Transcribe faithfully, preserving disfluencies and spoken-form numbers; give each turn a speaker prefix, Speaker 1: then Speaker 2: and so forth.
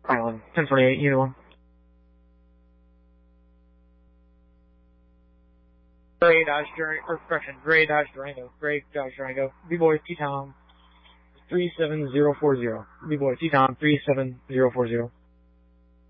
Speaker 1: Island, ten twenty-eight, unit one. Gray Dodge Durango, or correction, Gray Dodge Durango, Gray Dodge Durango, B-Boy T-Tom, three seven zero four zero, B-Boy T-Tom, three seven zero four zero.